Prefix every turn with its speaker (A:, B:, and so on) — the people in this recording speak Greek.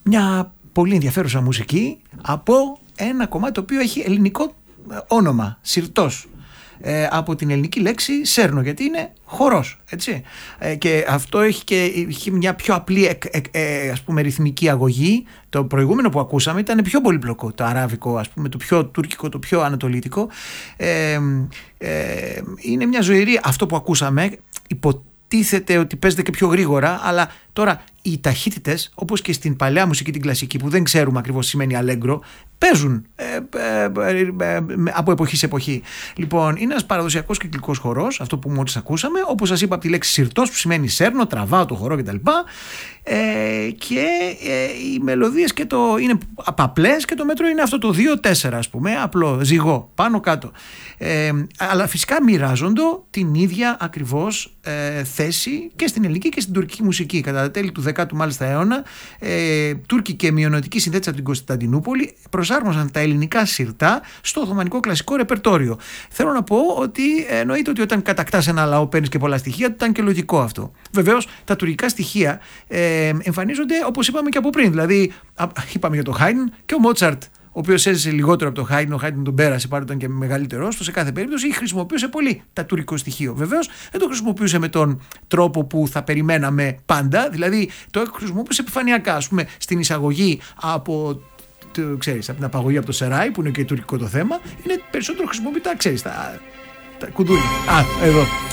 A: μια πολύ ενδιαφέρουσα μουσική από ένα κομμάτι το οποίο έχει ελληνικό όνομα, Συρτός, από την ελληνική λέξη σέρνο, γιατί είναι χορός, έτσι. Και αυτό έχει μια πιο απλή ας πούμε ρυθμική αγωγή. Το προηγούμενο που ακούσαμε ήταν πιο πολύπλοκο, το αράβικο, ας πούμε, το πιο τουρκικό, το πιο ανατολίτικο. Είναι μια ζωηρή, αυτό που ακούσαμε υποτίθεται ότι παίζεται και πιο γρήγορα, αλλά τώρα οι ταχύτητες, όπως και στην παλαιά μουσική την κλασική, που δεν ξέρουμε ακριβώς σημαίνει αλέγκρο, παίζουν από εποχή σε εποχή. Λοιπόν, είναι ένας παραδοσιακός κυκλικός χορός, αυτό που μόλις ακούσαμε, όπως σας είπα, από τη λέξη συρτός, που σημαίνει σέρνω, τραβάω το χορό κτλ. Και οι μελωδίες είναι απλές και το μέτρο είναι αυτό το 2-4, ας πούμε, απλό, ζυγό, πάνω κάτω. Αλλά φυσικά μοιράζονται την ίδια ακριβώς θέση και στην ελληνική και στην τουρκική μουσική. Κατά τα τέλη του 10ου μάλιστα αιώνα, Τούρκοι και μειονοτικοί συνθέτες από την Κωνσταντινούπολη προσάρμοσαν τα ελληνικά συρτά στο οθωμανικό κλασικό ρεπερτόριο. Θέλω να πω ότι εννοείται ότι όταν κατακτάς ένα λαό παίρνεις και πολλά στοιχεία, ήταν και λογικό αυτό. Βεβαίως τα τουρκικά στοιχεία εμφανίζονται, όπως είπαμε και από πριν. Δηλαδή, είπαμε για το Χάιντν και ο Μότσαρτ, ο οποίος έζησε λιγότερο από το Χάιντν, ο Χάιντν τον πέρασε, παρότι ήταν και μεγαλύτερος του, σε κάθε περίπτωση χρησιμοποιούσε πολύ τα τουρκικό στοιχείο. Βεβαίως δεν το χρησιμοποιούσε με τον τρόπο που θα περιμέναμε πάντα, δηλαδή το χρησιμοποιούσε επιφανειακά, ας πούμε, στην εισαγωγή από την απαγωγή από το Σεράι, που είναι και τουρκικό το θέμα, είναι περισσότερο χρησιμοποιητά, ξέρεις, τα κουδούνια. Εδώ.